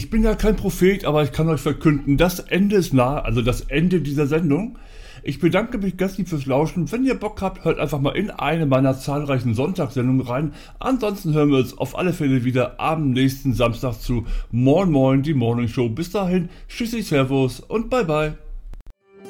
Ich bin ja kein Prophet, aber ich kann euch verkünden, das Ende ist nah, also das Ende dieser Sendung. Ich bedanke mich ganz lieb fürs Lauschen. Wenn ihr Bock habt, hört einfach mal in eine meiner zahlreichen Sonntagssendungen rein. Ansonsten hören wir uns auf alle Fälle wieder am nächsten Samstag zu Moin Moin, die Morning Show. Bis dahin, tschüssi, servus und bye bye.